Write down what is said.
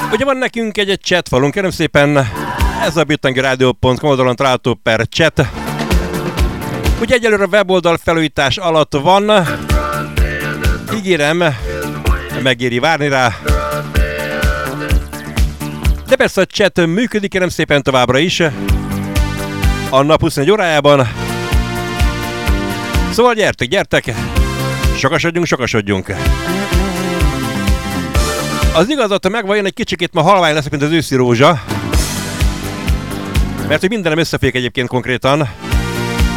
Ugye van nekünk egy chat falunk, kérem szépen, ez a bitangiradio.com oldalon található per chat. Ugye egyelőre a weboldal felújítás alatt van, ígérem, megéri várni rá. De persze a chat működik, kérem szépen továbbra is, a nap 24 órájában. Szóval gyertek, sokasodjunk. Az igazat megvan, egy kicsikét ma halvány leszek, mint az őszi rózsa. Mert hogy mindenem összefék egyébként konkrétan.